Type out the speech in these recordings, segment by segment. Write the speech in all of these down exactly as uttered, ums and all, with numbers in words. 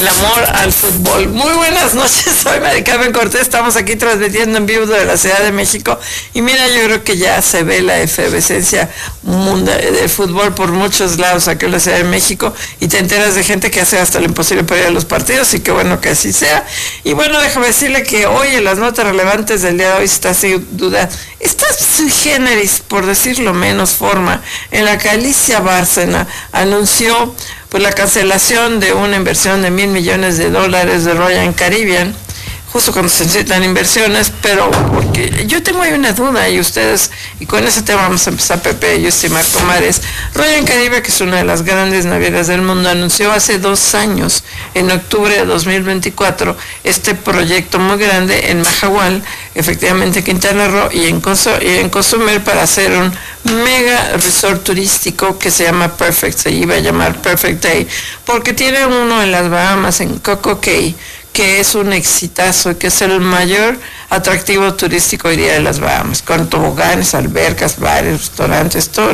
el amor al fútbol. Muy buenas noches, soy Mari Carmen Cortés, estamos aquí transmitiendo en vivo de la Ciudad de México y mira, yo creo que ya se ve la efervescencia mundial del fútbol por muchos lados aquí en la Ciudad de México y te enteras de gente que hace hasta lo imposible para ir a los partidos y qué bueno que así sea. Y bueno, déjame decirle que hoy en las notas relevantes del día de hoy está sin duda esta sui generis, por decirlo menos forma, en la que Alicia Bárcena anunció pues la cancelación de una inversión de mil millones de dólares de Royal Caribbean, justo cuando se necesitan inversiones, pero porque yo tengo ahí una duda y ustedes, y con ese tema vamos a empezar, Pepe, yo y Marco Mares. Royal Caribbean, que es una de las grandes navieras del mundo, anunció hace dos años, en octubre de dos mil veinticuatro, este proyecto muy grande en Mahahual, efectivamente Quintana Roo, y en, Conso, y en Cozumel, para hacer un mega resort turístico que se llama Perfect, se iba a llamar Perfect Day, porque tiene uno en las Bahamas, en Coco Cay, que es un exitazo, que es el mayor atractivo turístico hoy día de las Bahamas, con toboganes, albercas, bares, restaurantes, todo.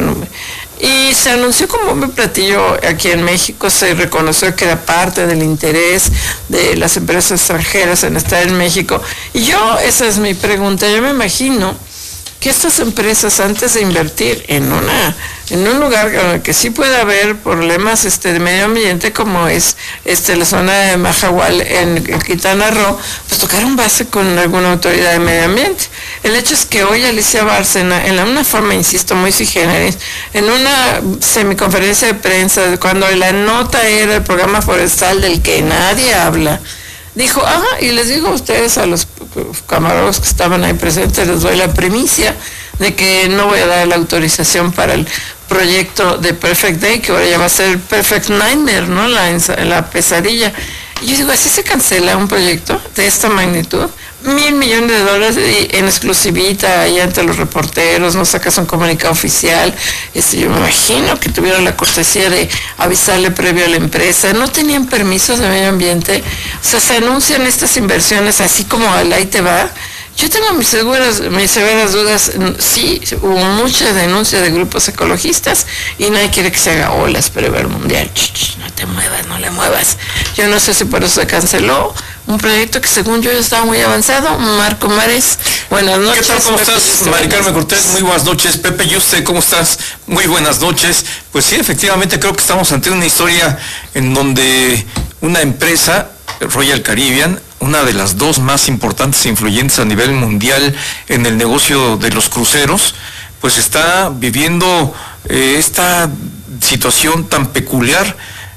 Y se anunció como un platillo aquí en México, se reconoció que era parte del interés de las empresas extranjeras en estar en México. Y yo, esa es mi pregunta, yo me imagino que estas empresas, antes de invertir en una en un lugar en el que sí puede haber problemas este de medio ambiente, como es este la zona de Mahahual en, en Quintana Roo, pues tocaron base con alguna autoridad de medio ambiente. El hecho es que hoy Alicia Bárcena, en la, una forma, insisto, muy sui generis, en una semiconferencia de prensa, cuando la nota era el programa forestal del que nadie habla, dijo, ah, y les digo a ustedes, a los camarógrafos que estaban ahí presentes, les doy la primicia de que no voy a dar la autorización para el proyecto de Perfect Day, que ahora ya va a ser Perfect Nightmare, ¿no? La, la pesadilla. Y yo digo, ¿así se cancela un proyecto de esta magnitud? Mil millones de dólares en exclusivita ahí ante los reporteros, no sacas un comunicado oficial. Este, yo me imagino que tuvieron la cortesía de avisarle previo a la empresa, no tenían permisos de medio ambiente, o sea, se anuncian estas inversiones así como al ahí te va. Yo tengo mis seguras, mis severas dudas. Sí, hubo muchas denuncias de grupos ecologistas y nadie quiere que se haga olas previo al mundial. Ch, ch, no te muevas, no le muevas. Yo no sé si por eso se canceló un proyecto que según yo ya estaba muy avanzado. Marco Mares, buenas noches. ¿Qué tal? ¿Cómo Pepe, estás, Mari Carmen Cortés? Muy buenas noches. Pepe Yuste, ¿cómo estás? Muy buenas noches. Pues sí, efectivamente creo que estamos ante una historia en donde una empresa, Royal Caribbean, una de las dos más importantes e influyentes a nivel mundial en el negocio de los cruceros, pues está viviendo eh, esta situación tan peculiar.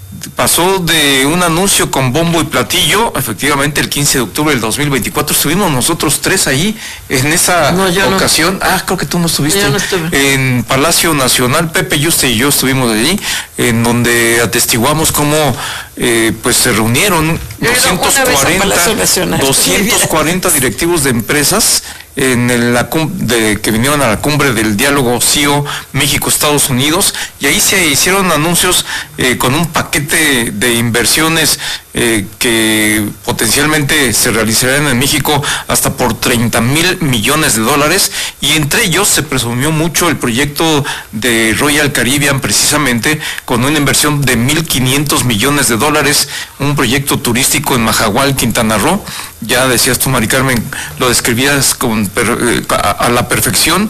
Pasó de un anuncio con bombo y platillo, efectivamente el quince de octubre del dos mil veinticuatro, estuvimos nosotros tres ahí en esa no, ocasión, no. ah, creo que tú no estuviste, no en Palacio Nacional, Pepe Yuste y yo estuvimos allí, en donde atestiguamos cómo eh, pues se reunieron doscientos cuarenta, doscientos cuarenta directivos de empresas en el, la, de, que vinieron a la cumbre del diálogo C I O México-Estados Unidos, y ahí se hicieron anuncios eh, con un paquete de inversiones eh, que potencialmente se realizarán en México hasta por treinta mil millones de dólares, y entre ellos se presumió mucho el proyecto de Royal Caribbean, precisamente con una inversión de mil quinientos millones de dólares, un proyecto turístico en Mahahual, Quintana Roo. Ya decías tú, Mari Carmen, lo describías con, a, a la perfección,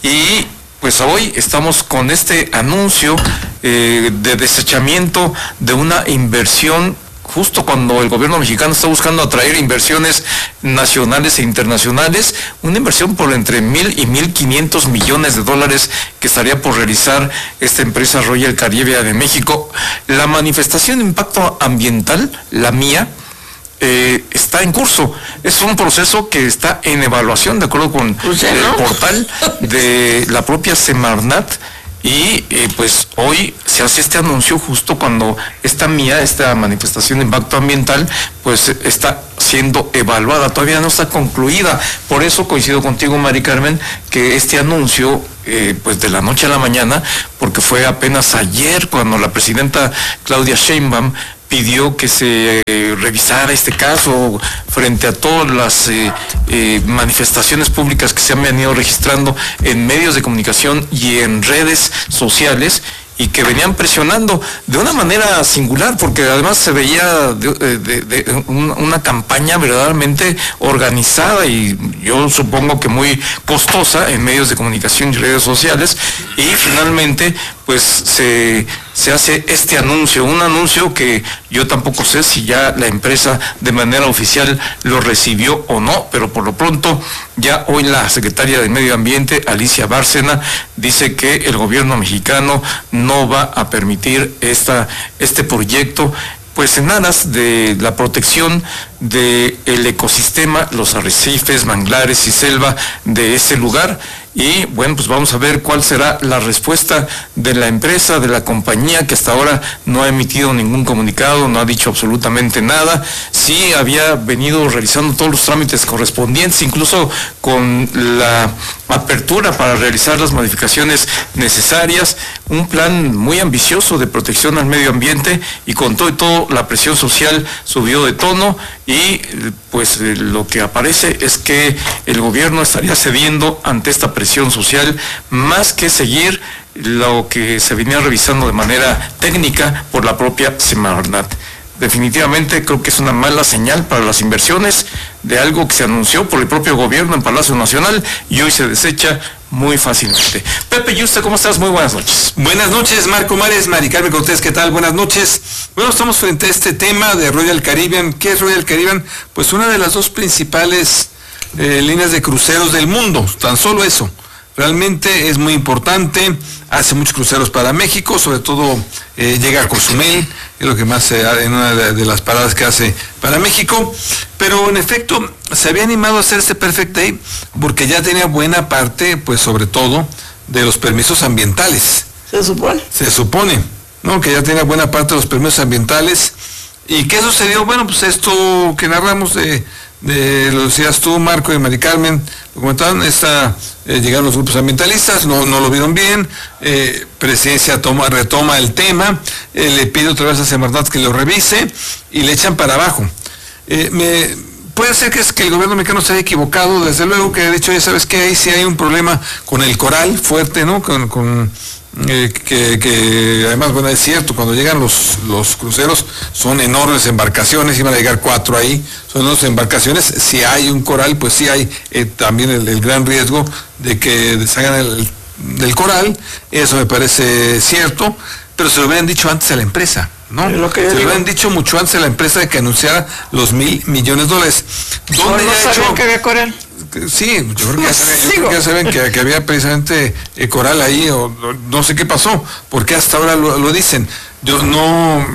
y pues hoy estamos con este anuncio eh, de desechamiento de una inversión justo cuando el gobierno mexicano está buscando atraer inversiones nacionales e internacionales, una inversión por entre mil y mil quinientos millones de dólares que estaría por realizar esta empresa Royal Caribbean de México. La manifestación de impacto ambiental, la mía, Eh, está en curso. Es un proceso que está en evaluación de acuerdo con pues ya, el ¿no? portal de la propia Semarnat, y eh, pues hoy se hace este anuncio justo cuando esta mía, esta manifestación de impacto ambiental, pues está siendo evaluada, todavía no está concluida. Por eso coincido contigo, Mari Carmen, que este anuncio eh, pues de la noche a la mañana, porque fue apenas ayer cuando la presidenta Claudia Sheinbaum pidió que se eh, revisara este caso frente a todas las eh, eh, manifestaciones públicas que se han venido registrando en medios de comunicación y en redes sociales, y que venían presionando de una manera singular, porque además se veía de, de, de una campaña verdaderamente organizada y yo supongo que muy costosa en medios de comunicación y redes sociales, y finalmente pues se, se hace este anuncio, un anuncio que yo tampoco sé si ya la empresa de manera oficial lo recibió o no, pero por lo pronto ya hoy la secretaria de Medio Ambiente, Alicia Bárcena, dice que el gobierno mexicano no va a permitir esta, este proyecto, pues en aras de la protección del ecosistema, los arrecifes, manglares y selva de ese lugar. Y bueno, pues vamos a ver cuál será la respuesta de la empresa, de la compañía, que hasta ahora no ha emitido ningún comunicado, no ha dicho absolutamente nada. Sí había venido realizando todos los trámites correspondientes, incluso con la apertura para realizar las modificaciones necesarias, un plan muy ambicioso de protección al medio ambiente, y con todo y todo la presión social subió de tono, y pues lo que aparece es que el gobierno estaría cediendo ante esta presión social, más que seguir lo que se venía revisando de manera técnica por la propia Semarnat. Definitivamente creo que es una mala señal para las inversiones de algo que se anunció por el propio gobierno en Palacio Nacional y hoy se desecha muy fácilmente. Pepe Yuste, ¿cómo estás? Muy buenas noches. Buenas noches, Marco Mares, Mari Carmen Cortés, ¿qué tal? Buenas noches. Bueno, estamos frente a este tema de Royal Caribbean. ¿Qué es Royal Caribbean? Pues una de las dos principales eh, líneas de cruceros del mundo, tan solo eso. Realmente es muy importante, hace muchos cruceros para México, sobre todo eh, llega a Cozumel, es lo que más se eh, en una de, de las paradas que hace para México, pero en efecto se había animado a hacer este Perfect Day porque ya tenía buena parte, pues sobre todo, de los permisos ambientales. Se supone. Se supone, ¿no? Que ya tenía buena parte de los permisos ambientales. ¿Y qué sucedió? Bueno, pues esto que narramos de... de lo decías tú, Marco y Mari Carmen, lo comentaban, esta, eh, llegaron los grupos ambientalistas, no, no lo vieron bien, eh, Presidencia toma, retoma el tema, eh, le pide otra vez a Semarnat que lo revise y le echan para abajo. Eh, me, puede ser que es que el gobierno mexicano se haya equivocado, desde luego que de hecho ya sabes que ahí sí hay un problema con el coral fuerte, ¿no? Con, con Eh, que, que además, bueno, es cierto, cuando llegan los, los cruceros son enormes embarcaciones, iban a llegar cuatro ahí, son enormes embarcaciones, si hay un coral, pues sí hay eh, también el, el gran riesgo de que deshagan el, el coral, eso me parece cierto, pero se lo hubieran dicho antes a la empresa, ¿no? Lo que se lo hubieran dicho mucho antes a la empresa de que anunciara los mil millones de dólares. ¿Dónde no ya sabían hecho... que había coral? Sí, yo creo que ya saben, yo creo que, ya saben que, que había precisamente eh, coral ahí, o no, no sé qué pasó, porque hasta ahora lo, lo dicen. Yo no,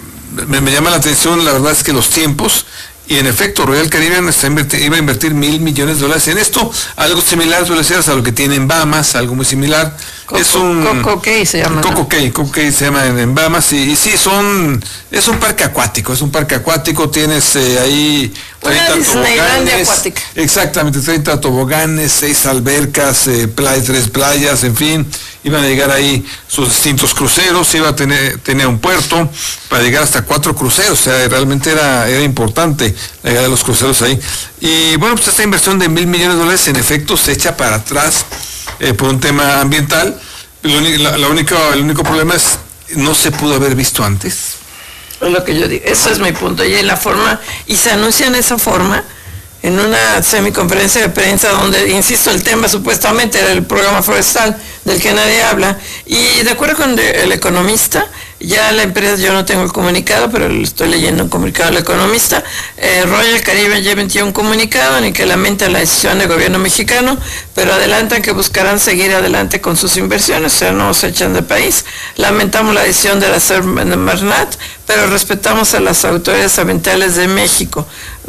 me, me llama la atención, la verdad es que los tiempos, y en efecto, Royal Caribbean está invertir, iba a invertir mil millones de dólares en esto, algo similar, tú decías, a lo que tiene en Bahamas, algo muy similar. Coco, es un Coco Cay se llama. Coco Cay, Coco Cay se llama en, en Bahamas, y, y sí, son, es un parque acuático, es un parque acuático, tienes eh, ahí treinta toboganes, acuática. Exactamente, treinta toboganes, seis albercas, eh, play, tres playas, en fin, iban a llegar ahí sus distintos cruceros, iba a tener, tener un puerto para llegar hasta cuatro cruceros, o sea, realmente era, era importante la llegada de los cruceros ahí. Y bueno, pues esta inversión de mil millones de dólares en efecto se echa para atrás eh, por un tema ambiental. La, la única, el único problema es no se pudo haber visto antes. Es lo que yo digo, eso es mi punto. Y en la forma, y se anuncia en esa forma, en una semiconferencia de prensa donde, insisto, el tema supuestamente era el programa forestal del que nadie habla, y de acuerdo con el economista, ya la empresa, yo no tengo el comunicado, pero estoy leyendo un comunicado del economista, eh, Royal Caribbean ya emitió un comunicado en el que lamenta la decisión del gobierno mexicano, pero adelantan que buscarán seguir adelante con sus inversiones, o sea, no se echan de país. Lamentamos la decisión de la Semarnat, pero respetamos a las autoridades ambientales de México.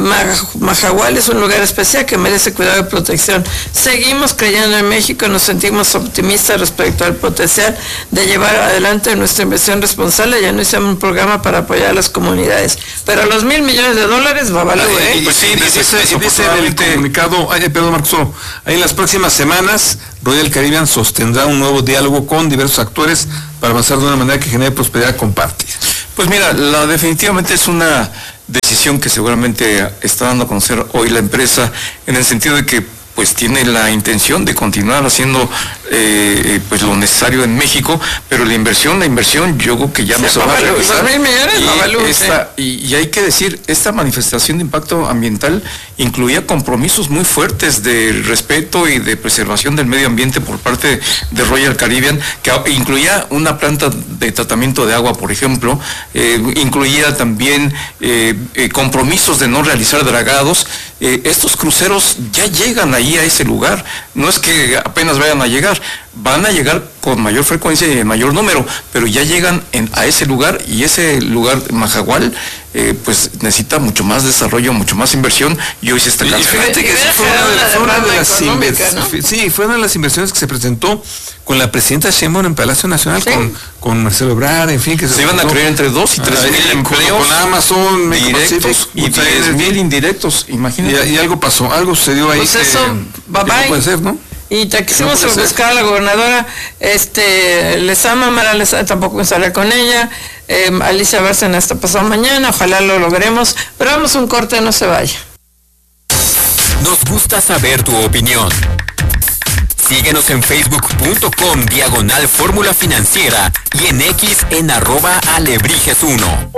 Mahahual es un lugar especial que merece cuidado y protección. Seguimos creyendo en México y nos sentimos optimistas respecto al potencial de llevar adelante nuestra inversión responsable. Ya no hicimos un programa para apoyar a las comunidades, pero los mil millones de dólares va a valer, ¿eh? Y, pues sí, dice, dice, dice el comunicado, ay, perdón Marcos, solo, ahí en las próximas semanas Royal Caribbean sostendrá un nuevo diálogo con diversos actores para avanzar de una manera que genere prosperidad compartida. Pues mira, la, definitivamente es una decisión que seguramente está dando a conocer hoy la empresa, en el sentido de que pues tiene la intención de continuar haciendo eh, pues lo necesario en México, pero la inversión, la inversión yo creo que ya no se va a realizar. Y, esta, y, y hay que decir, esta manifestación de impacto ambiental incluía compromisos muy fuertes de respeto y de preservación del medio ambiente por parte de Royal Caribbean, que incluía una planta de tratamiento de agua, por ejemplo, eh, incluía también eh, eh, compromisos de no realizar dragados. Eh, estos cruceros ya llegan ahí a ese lugar, no es que apenas vayan a llegar, van a llegar con mayor frecuencia y en mayor número, pero ya llegan en, a ese lugar, y ese lugar, Mahahual, eh, pues necesita mucho más desarrollo, mucho más inversión, y hoy se está cancelando. Fíjate que fue una de, fue una de las inversiones, ¿no? Sí, fue una de las inversiones que se presentó con la presidenta Sheinbaum en Palacio Nacional, sí. con, con Marcelo Ebrard, en fin, que se, se iban a crear entre dos y tres ah, mil empleos con Amazon, directos y diez mil indirectos, imagínate. Y, y algo pasó, algo sucedió ahí. Pues eso, que, bye bye. No puede ser, ¿no? Y te quisimos no buscar a la gobernadora, este, Lezama, Mara Lezama, tampoco estaré con ella, eh, Alicia Bárcena hasta pasado mañana, ojalá lo logremos, pero vamos a un corte, no se vaya. Nos gusta saber tu opinión. Síguenos en facebook punto com diagonal fórmula financiera y en X en arroba alebrijes uno.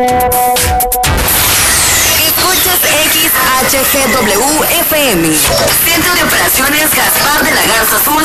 Escuchas X H G W F M, Centro de Operaciones Gaspar de la Garza Azul.